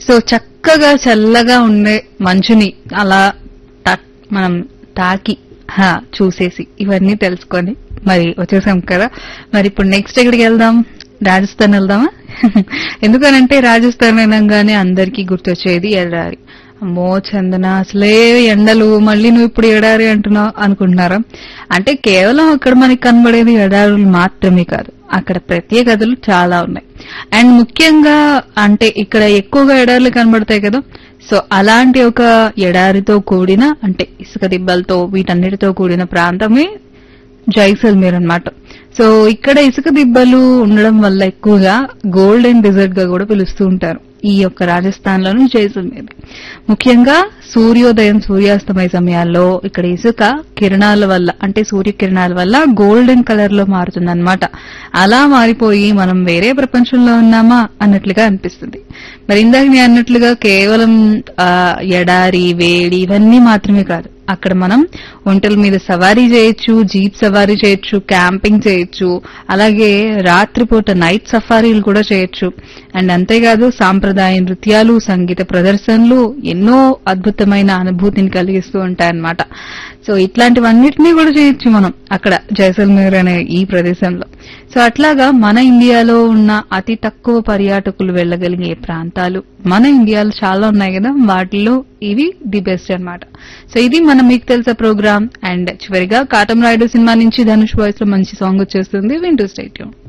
So చక్కగా చల్లగా ఉండే మంచుని అలా మనం తాకి చూసేసి ఇవన్నీ తెలుసుకొని మరి వచ్చేసాం కదా. మరి ఇప్పుడు నెక్స్ట్ ఎక్కడికి వెళ్దాం? రాజస్థాన్ వెళ్దామా? ఎందుకనంటే రాజస్థాన్ అనగానే అందరికీ గుర్తొచ్చేది ఎడారి. అమ్మో చందన, అసలే ఎండలు, మళ్ళీ నువ్వు ఇప్పుడు ఎడారి అంటున్నావు అనుకుంటున్నారా? అంటే కేవలం అక్కడ మనకి కనబడేది ఎడారులు మాత్రమే కాదు, అక్కడ ప్రత్యేకతలు చాలా ఉన్నాయి. అండ్ ముఖ్యంగా అంటే ఇక్కడ ఎక్కువగా ఎడారులు కనబడతాయి కదా. సో అలాంటి ఒక ఎడారితో కూడిన అంటే ఇసుక దిబ్బలతో వీటన్నిటితో కూడిన ప్రాంతమే జైసల్మేర్ అన్నమాట. సో ఇక్కడ ఇసుక దిబ్బలు ఉండడం వల్ల ఎక్కువగా గోల్డెన్ డెజర్ట్ గా కూడా పిలుస్తూ ఉంటారు ఈ యొక్క రాజస్థాన్ లోని జైసల్మేర్. ముఖ్యంగా సూర్యోదయం సూర్యాస్తమయ సమయాల్లో ఇక్కడ ఇసుక కిరణాల వల్ల అంటే సూర్యకిరణాల వల్ల గోల్డెన్ కలర్ లో మారుతుందన్నమాట. అలా మారిపోయి మనం వేరే ప్రపంచంలో ఉన్నామా అన్నట్లుగా అనిపిస్తుంది. మరి ఇందాక నేను అన్నట్లుగా కేవలం ఎడారి వేడి ఇవన్నీ మాత్రమే కాదు, అక్కడ మనం ఒంటెల మీద సవారీ చేయొచ్చు, జీప్ సవారీ చేయొచ్చు, క్యాంపింగ్ చేయొచ్చు, అలాగే రాత్రిపూట నైట్ సఫారీలు కూడా చేయొచ్చు. అండ్ అంతేకాదు సాంప్రదాయ నృత్యాలు, సంగీత ప్రదర్శనలు ఎన్నో అద్భుతమైన అనుభూతిని కలిగిస్తూ ఉంటాయన్నమాట. సో ఇట్లాంటివన్నిటినీ కూడా చేయొచ్చు మనం అక్కడ జైసల్మేర్ అనే ఈ ప్రదేశంలో. సో అట్లాగా మన ఇండియాలో ఉన్న అతి తక్కువ పర్యాటకులు వెళ్లగలిగే ప్రాంతాలు మన ఇండియాలో చాలా ఉన్నాయి కదా, వాటిలో ఇవి ది బెస్ట్ అన్నమాట. సో ఇది మన మీకు తెలుసా ప్రోగ్రామ్. అండ్ చివరిగా కాటం రాయుడు సినిమా నుంచి ధనుష్ వాయిస్ లో మంచి సాంగ్ వచ్చేస్తుంది, వింటూ స్టే ట్యూన్.